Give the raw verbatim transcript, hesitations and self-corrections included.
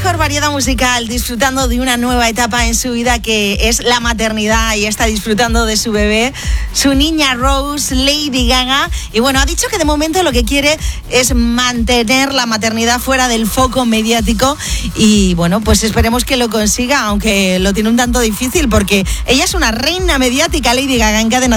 mejor variedad musical, disfrutando de una nueva etapa en su vida que es la maternidad, y está disfrutando de su bebé, su niña Rose, Lady Gaga. Y bueno, ha dicho que de momento lo que quiere es mantener la maternidad fuera del foco mediático, y bueno, pues esperemos que lo consiga, aunque lo tiene un tanto difícil porque ella es una reina mediática, Lady Gaga, en Cadena